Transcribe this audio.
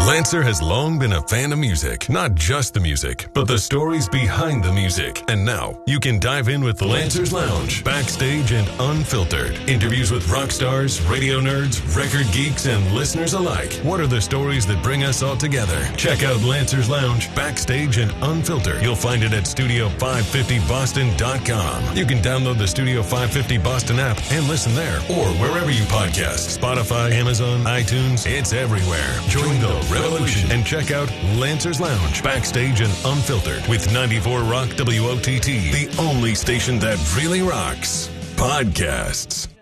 Lancer has long been a fan of music, not just the music, but the stories behind the music. And now you can dive in with Lancer's Lounge, backstage and unfiltered. Interviews with rock stars, radio nerds, record geeks, and listeners alike. What are the stories that bring us all together? Check out Lancer's Lounge, backstage and unfiltered. You'll find it at Studio550Boston.com. You can download the Studio 550 Boston app and listen there, or wherever you podcast. Spotify, Amazon, iTunes, it's everywhere. Join the revolution and check out Lancer's Lounge, backstage and unfiltered with 94 Rock WOTT, the only station that really rocks podcasts.